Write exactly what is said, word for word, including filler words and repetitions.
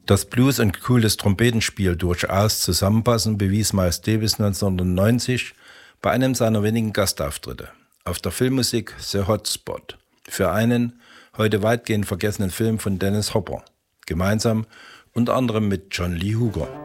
Dass Blues und cooles Trompetenspiel durchaus zusammenpassen, bewies Miles Davis neunzehnhundertneunzig bei einem seiner wenigen Gastauftritte auf der Filmmusik The Hot Spot für einen heute weitgehend vergessenen Film von Dennis Hopper, gemeinsam unter anderem mit John Lee Hooker.